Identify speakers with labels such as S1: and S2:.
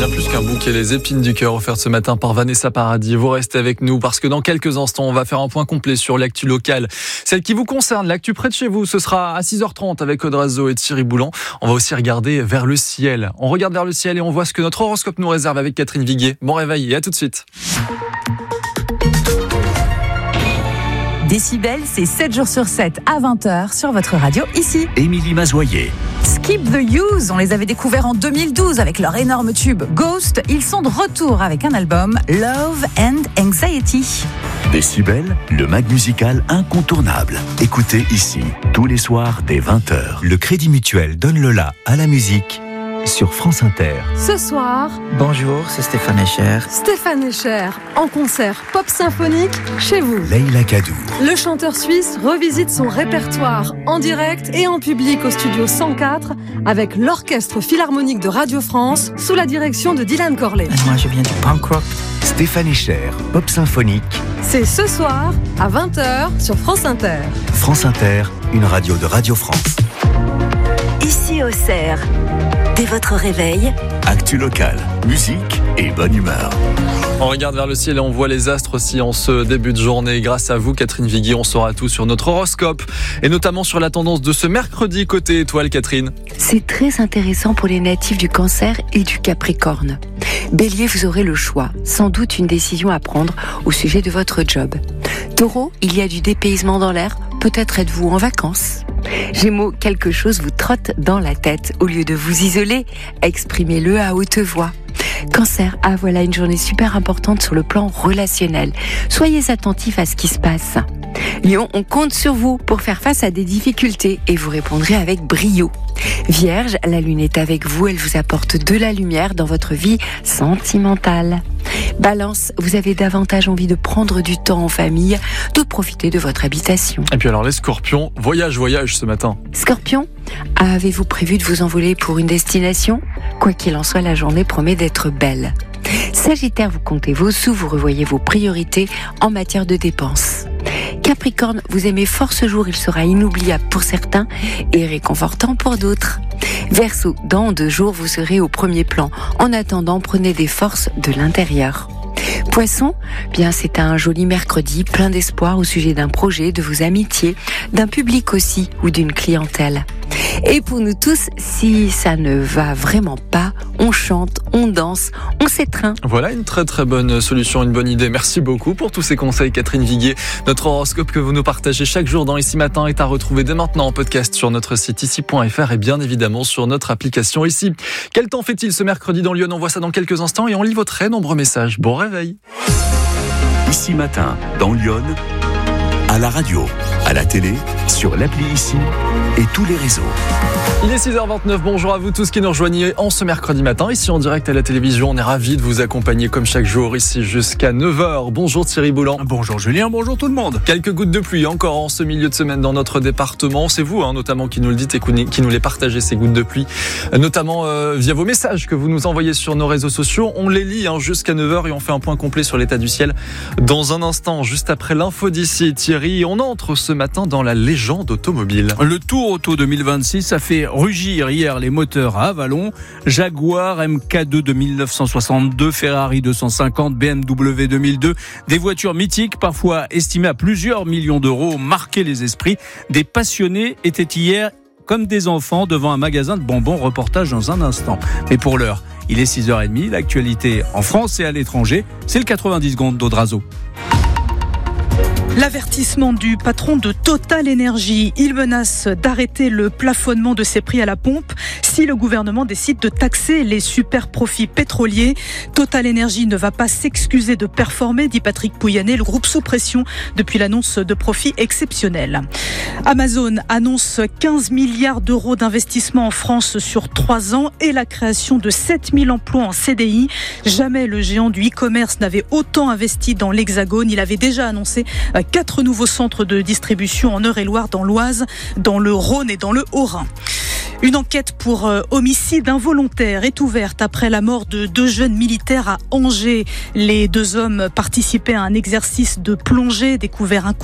S1: Bien plus qu'un bouquet, les épines du cœur offertes ce matin par Vanessa Paradis. Vous restez avec nous parce que dans quelques instants, on va faire un point complet sur l'actu locale. Celle qui vous concerne, l'actu près de chez vous, ce sera à 6h30 avec Audrey Zo et Thierry Boulan. On va aussi regarder vers le ciel. On regarde vers le ciel et on voit ce que notre horoscope nous réserve avec Catherine Viguier. Bon réveil et à tout de suite.
S2: Décibel, c'est 7 jours sur 7 à 20h sur votre radio ici.
S3: Émilie Mazoyer.
S2: Skip the Use, on les avait découverts en 2012 avec leur énorme tube Ghost. Ils sont de retour avec un album Love and Anxiety.
S3: Décibel, le mag musical incontournable. Écoutez ici, tous les soirs dès 20h. Le Crédit Mutuel donne le la à la musique sur France Inter.
S4: Ce soir,
S5: bonjour, c'est Stéphane Escher.
S4: Stéphane Escher, en concert pop symphonique chez vous.
S3: Leïla Kadou.
S4: Le chanteur suisse revisite son répertoire en direct et en public au studio 104 avec l'Orchestre Philharmonique de Radio France sous la direction de Dylan Corley.
S5: Moi, je viens du punk rock.
S3: Stéphane Escher, pop symphonique.
S4: C'est ce soir à 20h sur France Inter.
S3: France Inter, une radio de Radio France.
S6: Ici au Cerf. Dès votre réveil,
S3: Actu locale, musique et bonne humeur.
S1: On regarde vers le ciel et on voit les astres aussi en ce début de journée. Grâce à vous, Catherine Viguier, on saura tout sur notre horoscope et notamment sur la tendance de ce mercredi côté étoile, Catherine.
S7: C'est très intéressant pour les natifs du Cancer et du Capricorne. Bélier, vous aurez le choix, sans doute une décision à prendre au sujet de votre job. Taureau, il y a du dépaysement dans l'air, peut-être êtes-vous en vacances. Gémeaux, quelque chose vous trotte dans la tête. Au lieu de vous isoler, exprimez-le à haute voix. Cancer, voilà une journée super importante sur le plan relationnel. Soyez attentifs à ce qui se passe. Lion, on compte sur vous pour faire face à des difficultés et vous répondrez avec brio. Vierge, la lune est avec vous, elle vous apporte de la lumière dans votre vie sentimentale. Balance, vous avez davantage envie de prendre du temps en famille, de profiter de votre habitation.
S1: Et puis alors les scorpions, voyage ce matin.
S7: Scorpion, avez-vous prévu de vous envoler pour une destination ? Quoi qu'il en soit, la journée promet d'être belle. Sagittaire, vous comptez vos sous, vous revoyez vos priorités en matière de dépenses. Capricorne, vous aimez fort ce jour, il sera inoubliable pour certains et réconfortant pour d'autres. Verseau, dans 2 jours, vous serez au premier plan. En attendant, prenez des forces de l'intérieur. Poisson, bien c'est un joli mercredi, plein d'espoir au sujet d'un projet, de vos amitiés, d'un public aussi ou d'une clientèle. Et pour nous tous, si ça ne va vraiment pas, on chante, on danse, on s'étreint.
S1: Voilà une très très bonne solution, une bonne idée. Merci beaucoup pour tous ces conseils, Catherine Viguier. Notre horoscope que vous nous partagez chaque jour dans Ici Matin est à retrouver dès maintenant en podcast sur notre site ici.fr et bien évidemment sur notre application Ici. Quel temps fait-il ce mercredi dans Lyon ? On voit ça dans quelques instants et on lit vos très nombreux messages. Bon réveil.
S3: Ici Matin, dans Lyon, à la radio, à la télé, sur l'appli Ici et tous les réseaux.
S1: Il est 6h29, bonjour à vous tous qui nous rejoignez en ce mercredi matin. Ici en direct à la télévision, on est ravis de vous accompagner comme chaque jour ici jusqu'à 9h. Bonjour Thierry Boulan.
S8: Bonjour Julien, bonjour tout le monde.
S1: Quelques gouttes de pluie encore en ce milieu de semaine dans notre département. C'est vous notamment qui nous le dites et qui nous les partagez ces gouttes de pluie. Notamment via vos messages que vous nous envoyez sur nos réseaux sociaux. On les lit jusqu'à 9h et on fait un point complet sur l'état du ciel dans un instant, juste après l'info d'ici. Thierry, on entre ce matin dans la légende automobile.
S8: Le Tour Auto 2026 a fait rugir hier les moteurs à Avalon. Jaguar MK2 de 1962, Ferrari 250, BMW 2002. Des voitures mythiques, parfois estimées à plusieurs millions d'euros, ont marqué les esprits. Des passionnés étaient hier comme des enfants devant un magasin de bonbons. Reportage dans un instant. Mais pour l'heure, il est 6h30. L'actualité en France et à l'étranger, c'est le 90 secondes d'Audrey Zo.
S9: L'avertissement du patron de Total Energy. Il menace d'arrêter le plafonnement de ses prix à la pompe si le gouvernement décide de taxer les super profits pétroliers. Total Energy ne va pas s'excuser de performer, dit Patrick Pouyanné, le groupe sous pression depuis l'annonce de profits exceptionnels. Amazon annonce 15 milliards d'euros d'investissement en France sur 3 ans et la création de 7000 emplois en CDI. Jamais le géant du e-commerce n'avait autant investi dans l'Hexagone. Il avait déjà annoncé 4 nouveaux centres de distribution en Eure-et-Loire, dans l'Oise, dans le Rhône et dans le Haut-Rhin. Une enquête pour homicide involontaire est ouverte après la mort de 2 jeunes militaires à Angers. Les 2 hommes participaient à un exercice de plongée découvert